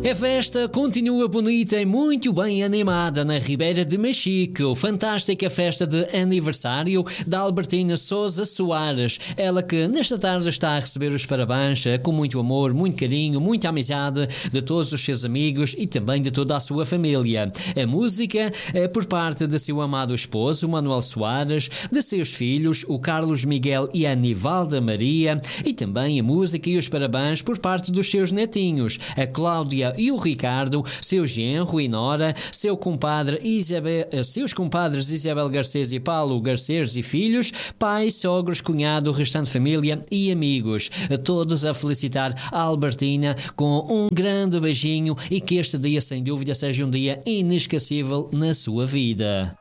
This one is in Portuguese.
A festa continua bonita e muito bem animada na Ribeira de Machico. Fantástica festa de aniversário da Albertina Sousa Soares. Ela que nesta tarde está a receber os parabéns com muito amor, muito carinho, muita amizade de todos os seus amigos e também de toda a sua família. A música é por parte de seu amado esposo, Manuel Soares, de seus filhos, o Carlos Miguel e a Anivalda Maria, e também a música e os parabéns por parte dos seus netinhos, a Cláudia e o Ricardo, seu genro e nora, seus compadres Isabel Garcês e Paulo Garcês e filhos, pais, sogros, cunhado, restante família e amigos. A todos a felicitar a Albertina com um grande beijinho e que este dia, sem dúvida, seja um dia inesquecível na sua vida.